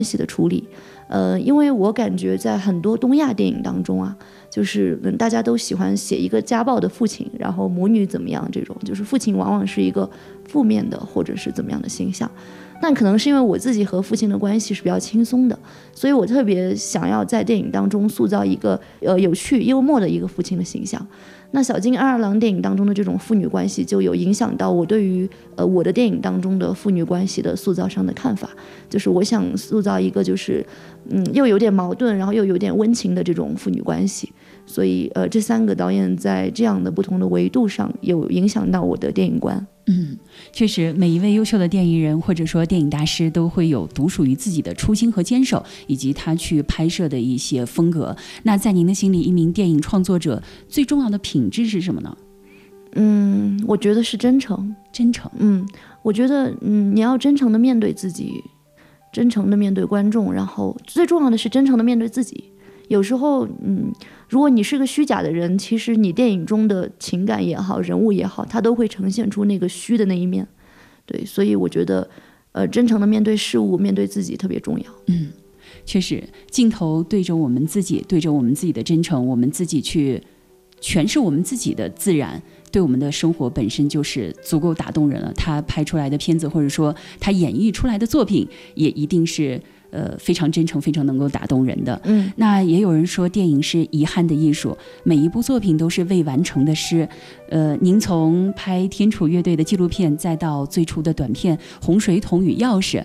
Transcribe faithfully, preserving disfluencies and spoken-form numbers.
系的处理。呃，因为我感觉在很多东亚电影当中啊，就是嗯，大家都喜欢写一个家暴的父亲，然后母女怎么样，这种就是父亲往往是一个负面的或者是怎么样的形象。那可能是因为我自己和父亲的关系是比较轻松的，所以我特别想要在电影当中塑造一个呃有趣幽默的一个父亲的形象。那小津安二郎电影当中的这种父女关系就有影响到我对于呃我的电影当中的父女关系的塑造上的看法，就是我想塑造一个就是嗯又有点矛盾然后又有点温情的这种父女关系。所以呃这三个导演在这样的不同的维度上有影响到我的电影观。 嗯，确实每一位优秀的电影人或者说电影大师都会有独属于自己的初心和坚守，以及他去拍摄的一些风格。那在您的心里，一名电影创作者最重要的品质是什么呢？ 嗯，我觉得是真诚。 真诚。 嗯，我觉得嗯，你要真诚的面对自己，真诚的面对观众，然后最重要的是真诚的面对自己。有时候嗯，如果你是个虚假的人，其实你电影中的情感也好，人物也好，它都会呈现出那个虚的那一面。对，所以我觉得呃，真诚的面对事物，面对自己特别重要。 嗯，确实，镜头对着我们自己，对着我们自己的真诚，我们自己去诠释我们自己的自然，对我们的生活本身就是足够打动人了。他拍出来的片子，或者说他演绎出来的作品，也一定是呃，非常真诚，非常能够打动人的。 嗯， 那也有人说电影是遗憾的艺术，每一部作品都是未完成的诗。呃，您从拍天楚乐队的纪录片，再到最初的短片《洪水桶与钥匙》，